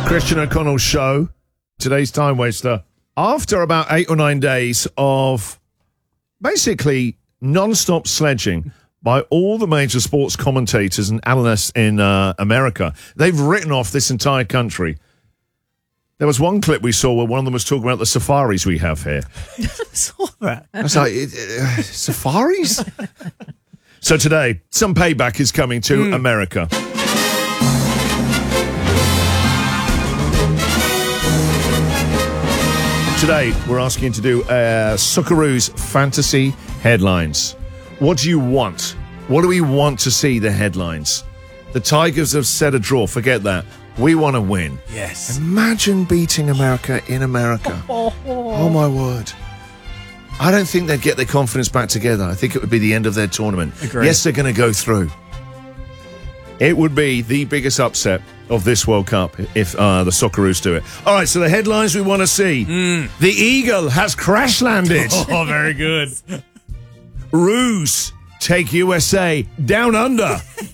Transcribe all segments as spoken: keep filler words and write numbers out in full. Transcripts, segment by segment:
Christian O'Connell Show, today's time waster. After about eight or nine days of basically non-stop sledging by all the major sports commentators and analysts in uh, America, they've written off this entire country. There was one clip we saw where one of them was talking about the safaris we have here. I saw that. I was like, uh, safaris? So today, some payback is coming to mm. America. Today, we're asking you to do uh, Socceroos fantasy headlines. What do you want? What do we want to see, the headlines? The Tigers have set a draw. Forget that. We want to win. Yes. Imagine beating America in America. Oh, oh my word. I don't think they'd get their confidence back together. I think it would be the end of their tournament. Agreed. Yes, they're going to go through. It would be the biggest upset of this World Cup if uh, the Socceroos do it. All right, so the headlines we want to see. Mm. The Eagle has crash landed. Oh, very good. Roos take U S A down under.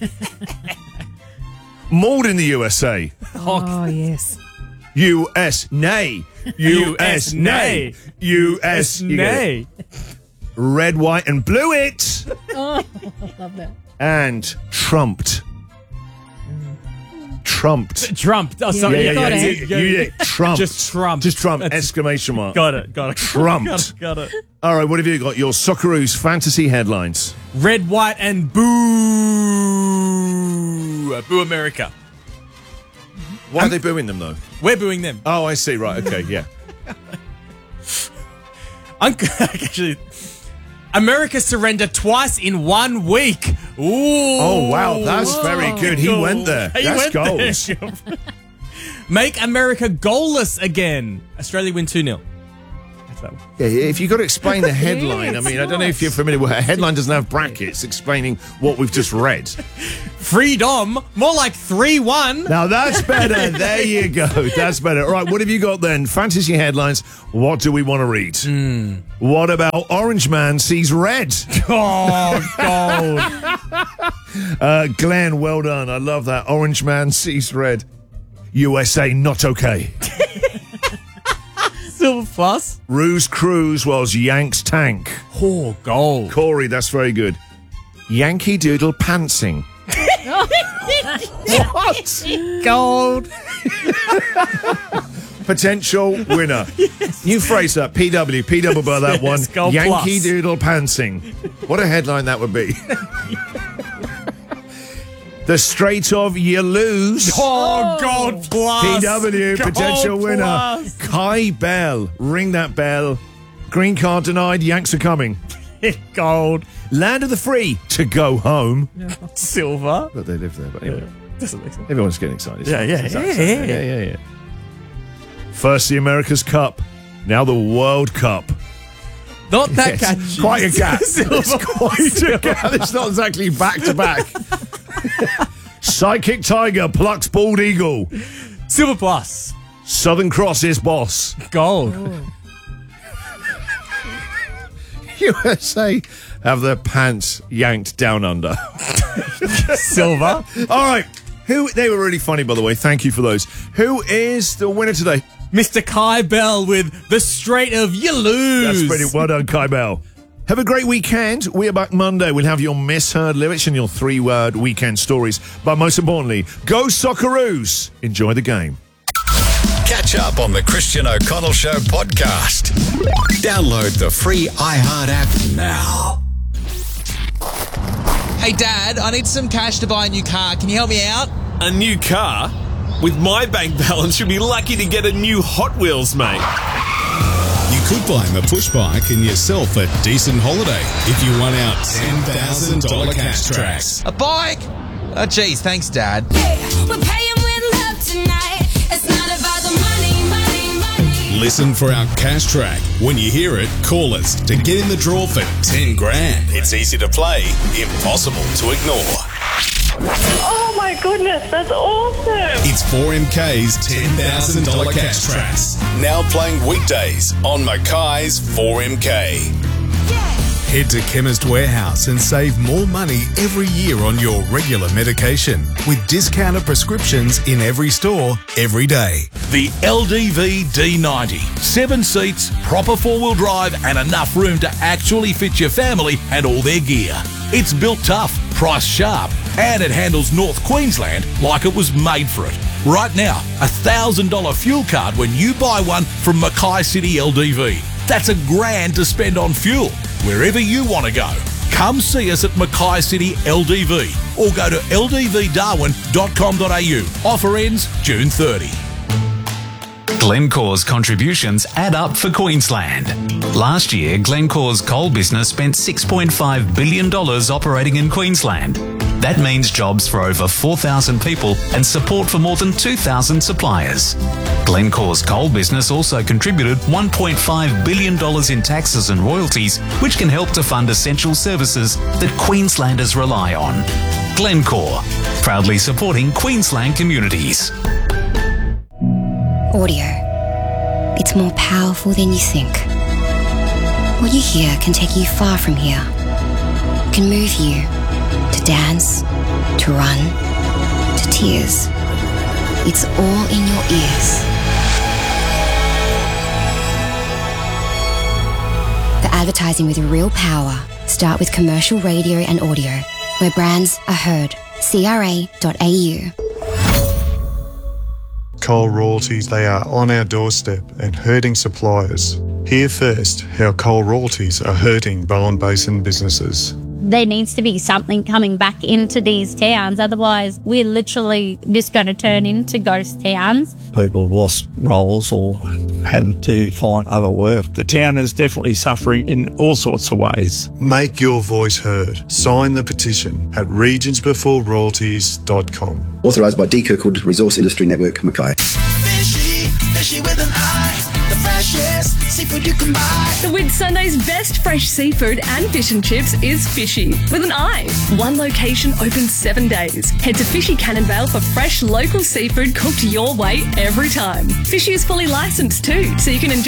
Mauled in the U S A. Oh, yes. U S nay. U S nay. U S nay. Red, white, and blue it. Oh, I love that. And trumped. Trumped. Trumped. Oh, sorry. Yeah, yeah, yeah, yeah, yeah, yeah, yeah, yeah. Trumped. Just trumped. Just trumped. That's- Exclamation mark. Got it. Got it. Trumped. Got it. Got it. All right, what have you got? Your Socceroos fantasy headlines. Red, white, and boo. Boo America. Why are they booing them, though? We're booing them. Oh, I see. Right. Okay. Yeah. I'm actually. America surrendered twice in one week. Ooh. Oh, wow. That's Whoa. very good. He Goal. went there. He That's went goals. there. Make America goalless again. Australia win two nil. That's that one. Yeah, if you've got to explain the headline, Yes, I mean, I don't know if you're familiar with it. A headline doesn't have brackets explaining what we've just read. Freedom. More like three one. Now, that's better. There you go. That's better. All right, what have you got then? Fantasy headlines. What do we want to read? Mm. What about Orange Man Sees Red? Oh, gold. uh, Glenn, well done. I love that. Orange Man Sees Red. U S A not okay. Silver plus. Ruse Cruise was Yanks tank. Oh, gold. Corey, that's very good. Yankee Doodle pantsing. What? Gold. Potential winner. Yes. New phrase that. P W. P W by that Yes, one. gold Yankee plus. Doodle pantsing. What a headline that would be. The Strait of You Lose. Oh, gold plus. P W, Gold potential winner. plus. Kai Bell. Ring that bell. Green card denied. Yanks are coming. Gold. Land of the free to go home. Silver. But they live there. But anyway. Doesn't make sense. Everyone's getting excited. Yeah, yeah, It's yeah, exciting. yeah, yeah, yeah, yeah. First the America's Cup, now the World Cup. Not that Yes, catchy. quite a gap. Silver It's quite a gap. It's not exactly back to back. Psychic Tiger plucks bald eagle. Silver plus. Southern Cross is boss. Gold. U S A have their pants yanked down under. Silver. All right. Who? They were really funny, by the way. Thank you for those. Who is the winner today? Mister Kai Bell with The Strait of You Lose. That's pretty well done, Kai Bell. Have a great weekend. We are back Monday. We'll have your misheard lyrics and your three-word weekend stories. But most importantly, go Socceroos. Enjoy the game. Catch up on the Christian O'Connell Show podcast. Download the free iHeart app now. Hey, Dad, I need some cash to buy a new car. Can you help me out? A new car? With my bank balance, you'll be lucky to get a new Hot Wheels, mate. You could buy him a push bike and yourself a decent holiday if you won out ten thousand dollars cash tracks. A bike? Oh, geez, thanks, Dad. Hey, we're paying with love tonight. It's not about the money, money, money. Listen for our cash track. When you hear it, call us to get in the draw for ten grand. It's easy to play, impossible to ignore. Oh my goodness, that's awesome. It's four M K's ten thousand dollars cash tracks. Now playing weekdays on Mackay's four M K. Yeah. Head to Chemist Warehouse and save more money every year on your regular medication with discounted prescriptions in every store, every day. The L D V D ninety. Seven seats, proper four-wheel drive and enough room to actually fit your family and all their gear. It's built tough, priced sharp, and it handles North Queensland like it was made for it. Right now, a one thousand dollars fuel card when you buy one from Mackay City L D V. That's a grand to spend on fuel, wherever you want to go. Come see us at Mackay City L D V or go to l d v darwin dot com dot a u. Offer ends June thirtieth. Glencore's contributions add up for Queensland. Last year, Glencore's coal business spent six point five billion dollars operating in Queensland. That means jobs for over four thousand people and support for more than two thousand suppliers. Glencore's coal business also contributed one point five billion dollars in taxes and royalties, which can help to fund essential services that Queenslanders rely on. Glencore, proudly supporting Queensland communities. Audio. It's more powerful than you think. What you hear can take you far from here. It can move you to dance, to run, to tears. It's all in your ears. For advertising with real power, start with commercial radio and audio, where brands are heard. C R A dot A U. Coal royalties, they are on our doorstep and hurting suppliers. Hear first how coal royalties are hurting Bowen Basin businesses. There needs to be something coming back into these towns, otherwise we're literally just going to turn into ghost towns. People have lost roles or had to find other work. The town is definitely suffering in all sorts of ways. Make your voice heard. Sign the petition at regions before royalties dot com. Authorised by D. Kirkwood Resource Industry Network, Mackay. Fishy, fishy with an eye. The freshest seafood you can buy. The Whit Sunday's best fresh seafood and fish and chips is Fishy with an eye. One location open seven days. Head to Fishy Cannonvale for fresh local seafood cooked your way every time. Fishy is fully licensed too, so you can enjoy